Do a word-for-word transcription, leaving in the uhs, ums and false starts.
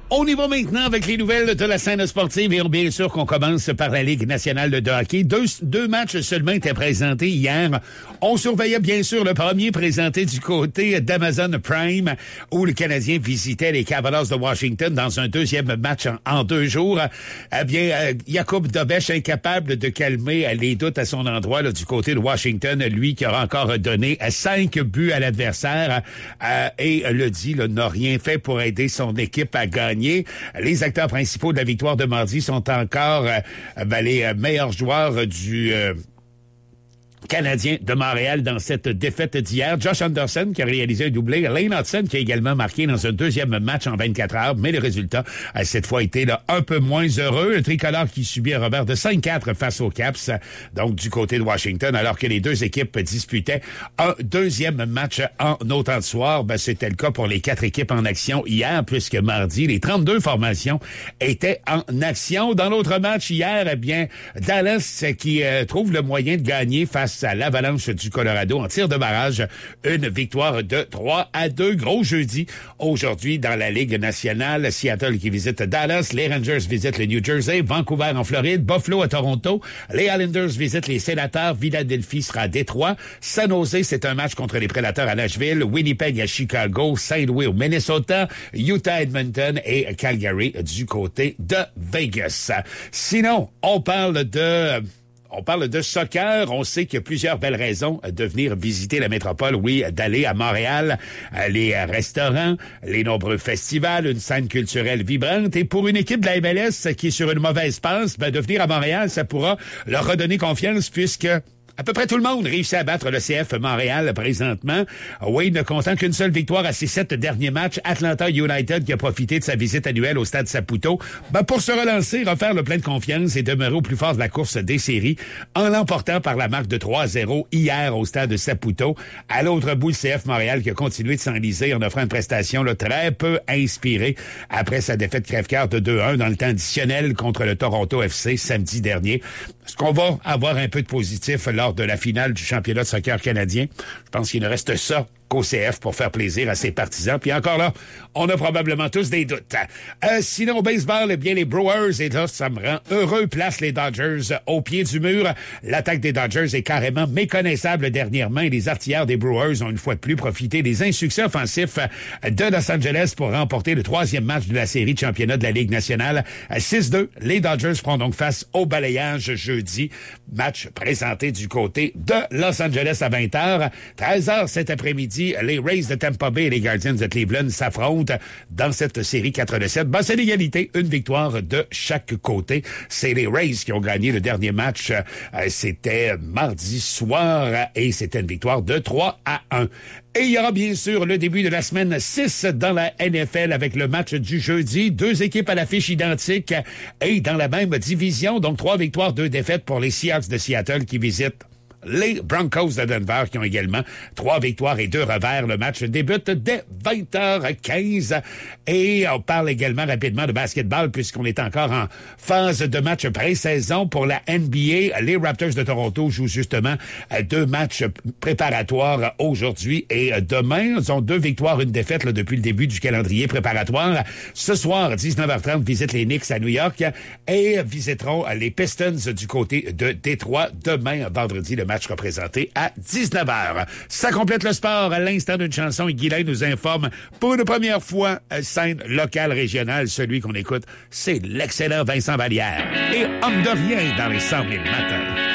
On y va maintenant avec les nouvelles de la scène sportive et bien sûr qu'on commence par la Ligue nationale de hockey. Deux, deux matchs seulement étaient présentés hier. On surveillait bien sûr le premier présenté du côté d'Amazon Prime où le Canadien visitait les Capitals de Washington dans un deuxième match en, en deux jours. Eh bien, euh, Jakub Dobeš incapable de calmer les doutes à son endroit là, du côté de Washington, lui qui aura encore donné cinq buts à l'adversaire euh, et le dit là, n'a rien fait pour aider son équipe à gagner. Les acteurs principaux de la victoire de mardi sont encore euh, ben, les meilleurs joueurs du euh, Canadien de Montréal dans cette défaite d'hier. Josh Anderson qui a réalisé un doublé. Lane Hudson qui a également marqué dans un deuxième match en vingt-quatre heures. Mais le résultat a cette fois été là, un peu moins heureux. Le tricolore qui subit un revers de cinq quatre face aux Caps, donc du côté de Washington, alors que les deux équipes disputaient un deuxième match en autant de soir. Ben, c'était le cas pour les quatre équipes en action hier, puisque mardi, les trente-deux formations étaient en action. Dans l'autre match hier, eh bien, Dallas qui euh, trouve le moyen de gagner face à l'Avalanche du Colorado en tir de barrage. Une victoire de trois à deux. Gros jeudi aujourd'hui dans la Ligue nationale. Seattle qui visite Dallas. Les Rangers visitent le New Jersey. Vancouver en Floride. Buffalo à Toronto. Les Islanders visitent les Sénateurs. Philadelphie sera à Détroit. San Jose, c'est un match contre les Prédateurs à Nashville. Winnipeg à Chicago. Saint-Louis au Minnesota. Utah, Edmonton et Calgary du côté de Vegas. Sinon, on parle de... On parle de soccer. On sait qu'il y a plusieurs belles raisons de venir visiter la métropole. Oui, d'aller à Montréal, les restaurants, les nombreux festivals, une scène culturelle vibrante. Et pour une équipe de la M L S qui est sur une mauvaise passe, ben, de venir à Montréal, ça pourra leur redonner confiance puisque à peu près tout le monde réussit à battre le C F Montréal présentement. Wade ne comptant qu'une seule victoire à ses sept derniers matchs. Atlanta United qui a profité de sa visite annuelle au stade Saputo ben pour se relancer, refaire le plein de confiance et demeurer au plus fort de la course des séries en l'emportant par la marque de trois zéro hier au stade Saputo. À l'autre bout, le C F Montréal qui a continué de s'enliser en offrant une prestation là, très peu inspirée après sa défaite crève-cœur de deux un dans le temps additionnel contre le Toronto F C samedi dernier. Est-ce qu'on va avoir un peu de positif lors de la finale du championnat de soccer canadien? Je pense qu'il ne reste ça qu'au C F pour faire plaisir à ses partisans. Puis encore là, on a probablement tous des doutes. Euh, sinon, au baseball, eh bien, les Brewers, et là, ça me rend heureux, placent les Dodgers au pied du mur. L'attaque des Dodgers est carrément méconnaissable dernièrement et les artilleurs des Brewers ont une fois de plus profité des insuccès offensifs de Los Angeles pour remporter le troisième match de la série de championnat de la Ligue nationale. six deux, les Dodgers feront donc face au balayage jeudi. Match présenté du côté de Los Angeles à vingt heures. treize heures cet après-midi, les Rays de Tampa Bay et les Guardians de Cleveland s'affrontent dans cette série quatre à sept. Ben, c'est l'égalité, une victoire de chaque côté. C'est les Rays qui ont gagné le dernier match. Euh, c'était mardi soir et c'était une victoire de trois à un. Et il y aura bien sûr le début de la semaine six dans la N F L avec le match du jeudi. Deux équipes à l'affiche identique et dans la même division. Donc trois victoires, deux défaites pour les Seahawks de Seattle qui visitent les Broncos de Denver qui ont également trois victoires et deux revers. Le match débute dès vingt heures quinze et on parle également rapidement de basketball puisqu'on est encore en phase de match pré-saison pour la N B A. Les Raptors de Toronto jouent justement deux matchs préparatoires aujourd'hui et demain. Ils ont deux victoires, une défaite là, depuis le début du calendrier préparatoire. Ce soir, dix-neuf heures trente, visitent les Knicks à New York et visiteront les Pistons du côté de Détroit demain, vendredi, le match représenté à dix-neuf heures. Ça complète le sport à l'instant d'une chanson et Guylain nous informe pour une première fois scène locale régionale. Celui qu'on écoute, c'est l'excellent Vincent Vallière et Homme de rien dans les cent mille matins.